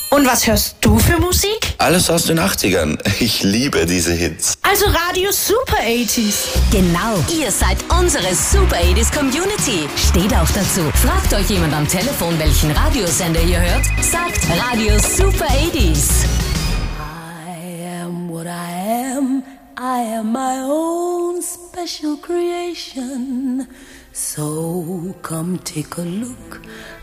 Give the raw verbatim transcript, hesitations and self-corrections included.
Und was hörst du für Musik? Alles aus den achtzigern. Ich liebe diese Hits. Also Radio Super achtziger. Genau, ihr seid unsere Super achtziger Community. Steht auch dazu. Fragt euch jemand am Telefon, welchen Radiosender ihr hört? Sagt Radio Super achtziger. I am what I am. I am my own special creation. So come take a look